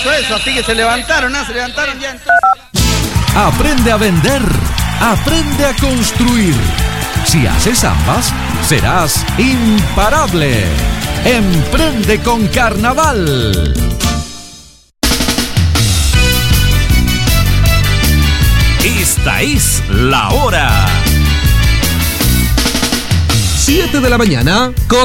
eso, así que se levantaron ya entonces. Aprende a vender, aprende a construir. Si haces ambas, serás imparable. Emprende con Carnaval. Esta es la hora. 7 de la mañana con